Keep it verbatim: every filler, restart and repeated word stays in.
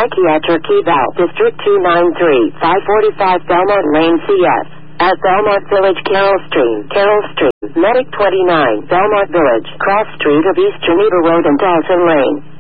Psychiatric Eval, District two ninety-three, five forty-five Belmont Lane, C S. At Belmont Village, Carroll Street, Carroll Street, Medic twenty-nine, Belmont Village, Cross Street of East Geneva Road and Dawson Lane.